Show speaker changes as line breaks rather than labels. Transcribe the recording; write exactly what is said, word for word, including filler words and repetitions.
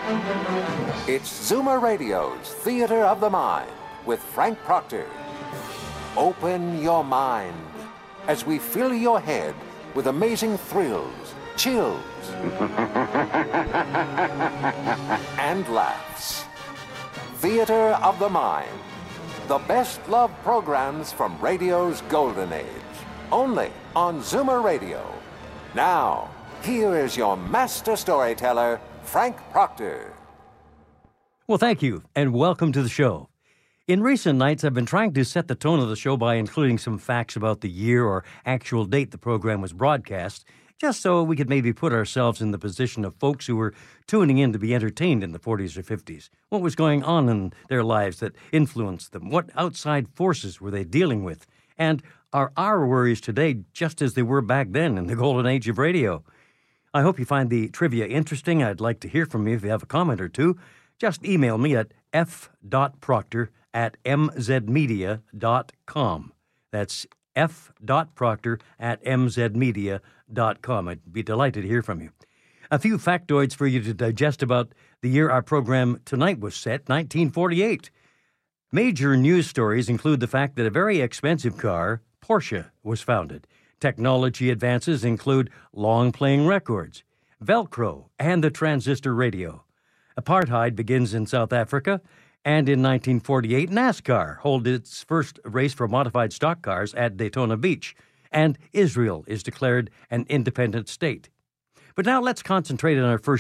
It's Zoomer Radio's Theater of the Mind with Frank Proctor. Open your mind as we fill your head with amazing thrills, chills, and laughs. Theater of the Mind. The best love programs from radio's golden age. Only on Zoomer Radio. Now, here is your master storyteller, Frank Proctor.
Well, thank you, and welcome to the show. In recent nights, I've been trying to set the tone of the show by including some facts about the year or actual date the program was broadcast, just so we could maybe put ourselves in the position of folks who were tuning in to be entertained in the forties or fifties. What was going on in their lives that influenced them? What outside forces were they dealing with? And are our worries today just as they were back then in the golden age of radio? I hope you find the trivia interesting. I'd like to hear from you if you have a comment or two. Just email me at f dot proctor at m z media dot com. That's f dot proctor at m z media dot com. I'd be delighted to hear from you. A few factoids for you to digest about the year our program tonight was set, nineteen forty-eight. Major news stories include the fact that a very expensive car, Porsche, was founded. Technology advances include long-playing records, Velcro, and the transistor radio. Apartheid begins in South Africa, and in nineteen forty-eight, NASCAR holds its first race for modified stock cars at Daytona Beach, and Israel is declared an independent state. But now let's concentrate on our first